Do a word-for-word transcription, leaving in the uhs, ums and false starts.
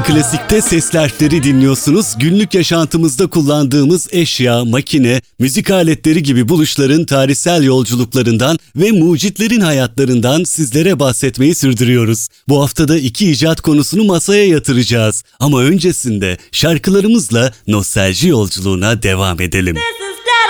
Klasikte Sesli Harfleri dinliyorsunuz. Günlük yaşantımızda kullandığımız eşya, makine, müzik aletleri gibi buluşların tarihsel yolculuklarından ve mucitlerin hayatlarından sizlere bahsetmeyi sürdürüyoruz. Bu haftada iki icat konusunu masaya yatıracağız. Ama öncesinde şarkılarımızla nostalji yolculuğuna devam edelim.